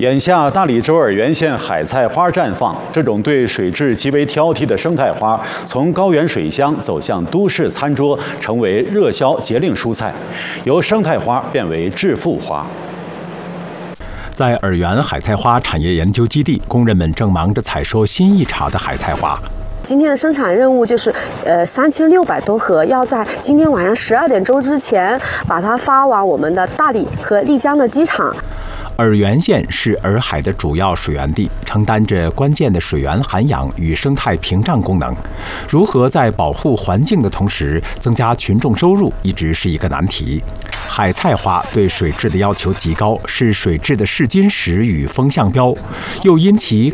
眼下，大理州洱源县海菜花绽放。这种对水质极为挑剔的生态花，从高原水乡走向都市餐桌，成为热销节令蔬菜，由生态花变为致富花。 在洱源海菜花产业研究基地，工人们正忙着采收新一茬的海菜花。 今天的生产任务就是，3600多盒，要在今天晚上12点钟之前把它发往我们的大理和丽江的机场。 洱源县是洱海的主要水源地，承担着关键的水源涵养与生态屏障功能。如何在保护环境的同时增加群众收入，一直是一个难题。海菜花对水质的要求极高，是水质的试金石与风向标，又因其